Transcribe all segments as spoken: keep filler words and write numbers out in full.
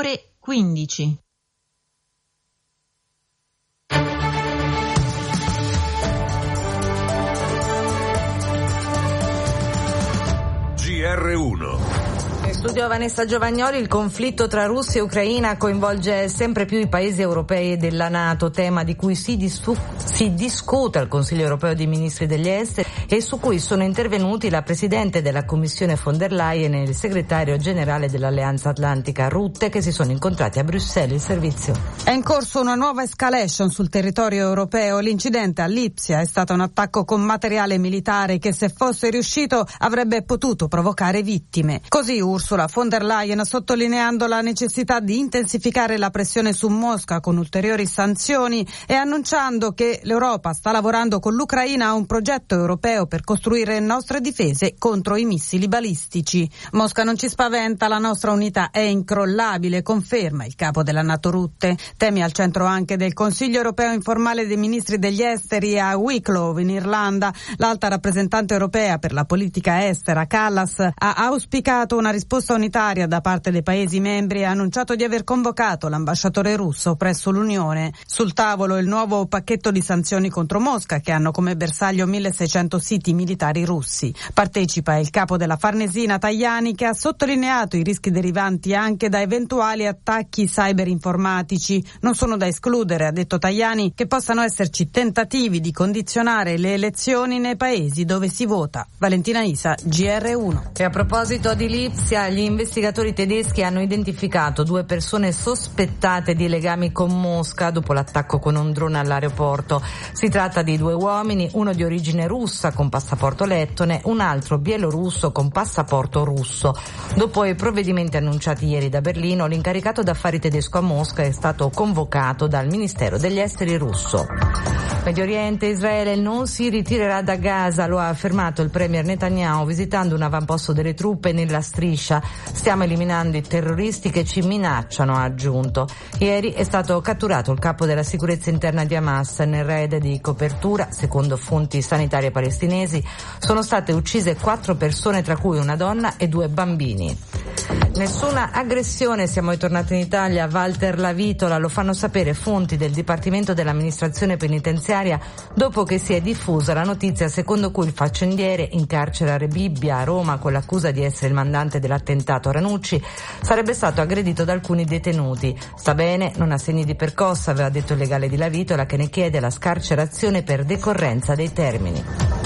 ore quindici. G R uno. In studio Vanessa Giovagnoli. Il conflitto tra Russia e Ucraina coinvolge sempre più i paesi europei e della NATO, tema di cui si, dis- si discute al Consiglio europeo dei ministri degli esteri e su cui sono intervenuti la Presidente della Commissione von der Leyen e il Segretario Generale dell'Alleanza Atlantica Rutte, che si sono incontrati a Bruxelles. Il servizio. È in corso una nuova escalation sul territorio europeo. L'incidente a Lipsia è stato un attacco con materiale militare che, se fosse riuscito, avrebbe potuto provocare vittime. Così Ursula von der Leyen, sottolineando la necessità di intensificare la pressione su Mosca con ulteriori sanzioni e annunciando che l'Europa sta lavorando con l'Ucraina a un progetto europeo per costruire nostre difese contro i missili balistici. Mosca non ci spaventa, la nostra unità è incrollabile, conferma il capo della NATO Rutte. Temi al centro anche del Consiglio europeo informale dei ministri degli esteri a Wicklow in Irlanda. L'alta rappresentante europea per la politica estera Kallas ha auspicato una risposta unitaria da parte dei Paesi membri e ha annunciato di aver convocato l'ambasciatore russo presso l'Unione. Sul tavolo il nuovo pacchetto di sanzioni contro Mosca, che hanno come bersaglio milleseicento siti militari russi. Partecipa il capo della Farnesina Tajani, che ha sottolineato i rischi derivanti anche da eventuali attacchi cyberinformatici. Non sono da escludere, ha detto Tajani, che possano esserci tentativi di condizionare le elezioni nei paesi dove si vota. Valentina Isa, G R uno. E a proposito di Lipsia, gli investigatori tedeschi hanno identificato due persone sospettate di legami con Mosca dopo l'attacco con un drone all'aeroporto. Si tratta di due uomini, uno di origine russa con passaporto lettone, un altro bielorusso con passaporto russo. Dopo i provvedimenti annunciati ieri da Berlino, l'incaricato d'affari tedesco a Mosca è stato convocato dal Ministero degli Esteri russo. Medio Oriente, Israele non si ritirerà da Gaza, lo ha affermato il premier Netanyahu visitando un avamposto delle truppe nella striscia. Stiamo eliminando i terroristi che ci minacciano, ha aggiunto. Ieri è stato catturato il capo della sicurezza interna di Hamas nel raid di copertura. Secondo fonti sanitarie palestinesi sono state uccise quattro persone, tra cui una donna e due bambini. Nessuna aggressione, siamo ritornati in Italia. Walter Lavitola, lo fanno sapere fonti del Dipartimento dell'Amministrazione Penitenziaria dopo che si è diffusa la notizia secondo cui il faccendiere in carcere a Rebibbia, a Roma, con l'accusa di essere il mandante dell'attentato a Ranucci, sarebbe stato aggredito da alcuni detenuti. Sta bene, non ha segni di percossa, aveva detto il legale di Lavitola, che ne chiede la scarcerazione per decorrenza dei termini.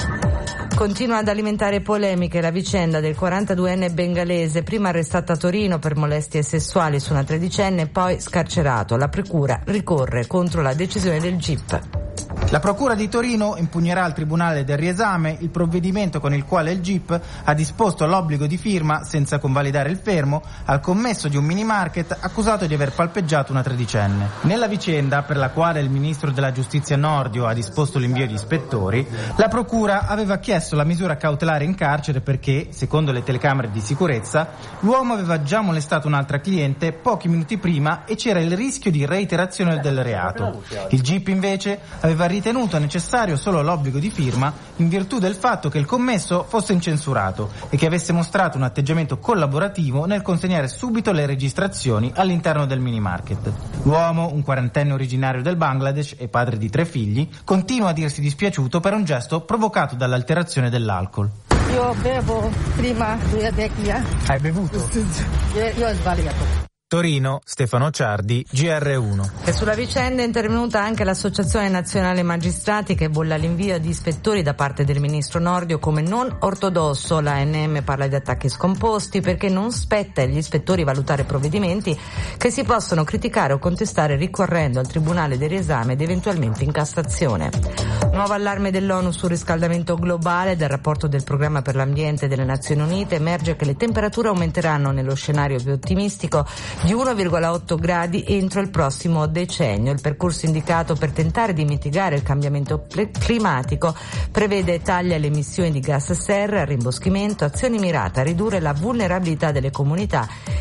Continua ad alimentare polemiche la vicenda del quarantaduenne bengalese, prima arrestato a Torino per molestie sessuali su una tredicenne, poi scarcerato. La procura ricorre contro la decisione del G I P. La Procura di Torino impugnerà al Tribunale del riesame il provvedimento con il quale il G I P ha disposto l'obbligo di firma, senza convalidare il fermo, al commesso di un mini market accusato di aver palpeggiato una tredicenne. Nella vicenda, per la quale il ministro della Giustizia Nordio ha disposto l'invio di ispettori, la Procura aveva chiesto la misura cautelare in carcere perché, secondo le telecamere di sicurezza, l'uomo aveva già molestato un'altra cliente pochi minuti prima e c'era il rischio di reiterazione del reato. Il G I P invece aveva ritenuto necessario solo l'obbligo di firma in virtù del fatto che il commesso fosse incensurato e che avesse mostrato un atteggiamento collaborativo nel consegnare subito le registrazioni all'interno del mini market. L'uomo, un quarantenne originario del Bangladesh e padre di tre figli, continua a dirsi dispiaciuto per un gesto provocato dall'alterazione dell'alcol. Io bevo prima due vecchia. Hai bevuto? Io, io ho sbagliato. Torino, Stefano Ciardi, G R uno. E sulla vicenda è intervenuta anche l'Associazione Nazionale Magistrati, che bolla l'invio di ispettori da parte del ministro Nordio come non ortodosso. La A N M parla di attacchi scomposti perché non spetta agli ispettori valutare provvedimenti che si possono criticare o contestare ricorrendo al Tribunale del riesame ed eventualmente in Cassazione. Nuovo allarme dell'ONU sul riscaldamento globale. Dal rapporto del Programma per l'Ambiente delle Nazioni Unite emerge che le temperature aumenteranno nello scenario più ottimistico di uno virgola otto gradi entro il prossimo decennio. Il percorso indicato per tentare di mitigare il cambiamento climatico prevede tagli alle emissioni di gas serra, rimboschimento, azioni mirate a ridurre la vulnerabilità delle comunità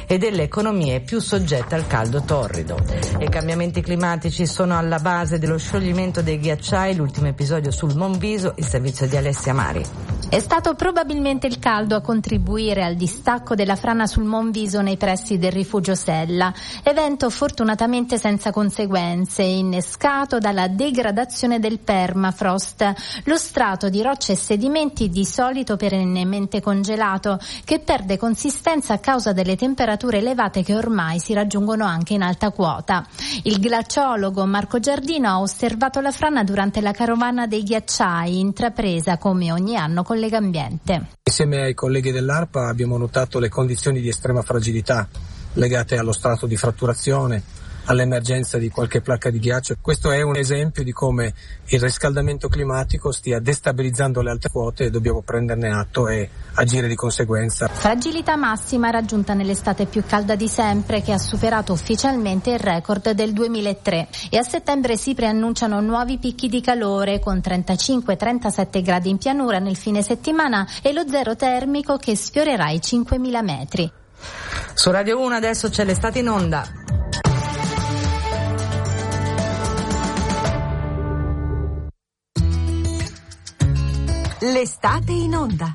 e delle economie più soggette al caldo torrido. I cambiamenti climatici sono alla base dello scioglimento dei ghiacciai, l'ultimo episodio sul Monviso, il servizio di Alessia Mari. È stato probabilmente il caldo a contribuire al distacco della frana sul Monviso nei pressi del rifugio Sella, evento fortunatamente senza conseguenze, innescato dalla degradazione del permafrost, lo strato di rocce e sedimenti di solito perennemente congelato, che perde consistenza a causa delle temperature elevate che ormai si raggiungono anche in alta quota. Il glaciologo Marco Giardino ha osservato la frana durante la carovana dei ghiacciai, intrapresa come ogni anno con Legambiente. Insieme ai colleghi dell'ARPA abbiamo notato le condizioni di estrema fragilità legate allo strato di fratturazione, all'emergenza di qualche placca di ghiaccio. Questo è un esempio di come il riscaldamento climatico stia destabilizzando le alte quote e dobbiamo prenderne atto e agire di conseguenza. Fragilità massima raggiunta nell'estate più calda di sempre, che ha superato ufficialmente il record del duemilatré, e a settembre si preannunciano nuovi picchi di calore con trentacinque trentasette gradi in pianura nel fine settimana e lo zero termico che sfiorerà i cinquemila metri. Su Radio uno adesso c'è l'estate in onda. L'estate in onda.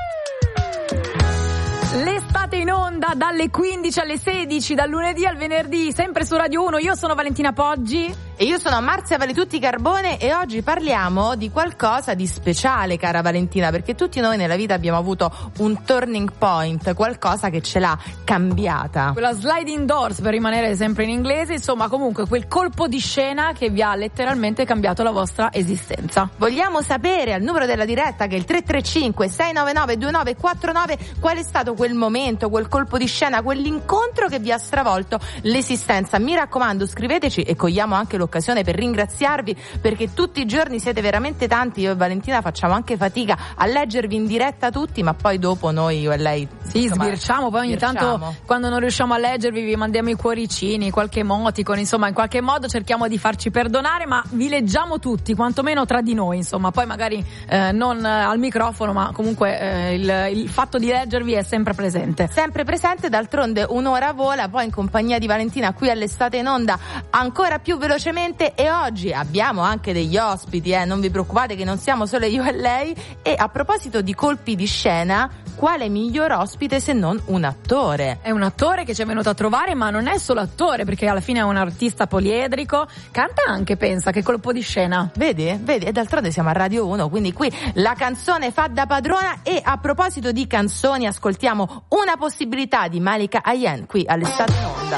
L'estate in onda dalle quindici alle sedici, dal lunedì al venerdì, sempre su Radio uno. Io sono Valentina Poggi. E io sono Marzia Valetutti Carbone e oggi parliamo di qualcosa di speciale, cara Valentina, perché tutti noi nella vita abbiamo avuto un turning point, qualcosa che ce l'ha cambiata. Quella sliding doors, per rimanere sempre in inglese, insomma comunque quel colpo di scena che vi ha letteralmente cambiato la vostra esistenza. Vogliamo sapere al numero della diretta, che è il tre tre cinque sei nove nove due nove quattro nove, qual è stato quel momento, quel colpo di scena, quell'incontro che vi ha stravolto l'esistenza. Mi raccomando, scriveteci e cogliamo anche l'occasione per ringraziarvi, perché tutti i giorni siete veramente tanti. Io e Valentina facciamo anche fatica a leggervi in diretta tutti, ma poi dopo noi, io e lei, sì, insomma, sbirciamo, poi ogni sbirciamo. Tanto quando non riusciamo a leggervi vi mandiamo i cuoricini, qualche emoticon, insomma in qualche modo cerchiamo di farci perdonare, ma vi leggiamo tutti, quantomeno tra di noi, insomma, poi magari eh, non eh, al microfono, ma comunque eh, il, il fatto di leggervi è sempre presente. Sempre presente, d'altronde un'ora vola, poi in compagnia di Valentina qui all'estate in onda ancora più velocemente. E oggi abbiamo anche degli ospiti, eh, non vi preoccupate che non siamo solo io e lei. E a proposito di colpi di scena, quale miglior ospite se non un attore? È un attore che ci è venuto a trovare, ma non è solo attore, perché alla fine è un artista poliedrico, canta anche, pensa, che colpo di scena. Vedi? Vedi? E d'altronde siamo a Radio uno, quindi qui la canzone fa da padrona. E a proposito di canzoni, ascoltiamo Una possibilità di Malika Ayen qui all'estate in onda.